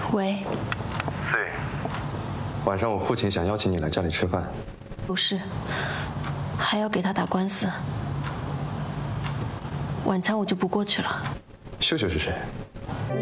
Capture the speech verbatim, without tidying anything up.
喂。 C， 晚上我父亲想邀请你来家里吃饭。 不是，还要给他打官司。晚餐我就不过去了。 秀秀是谁？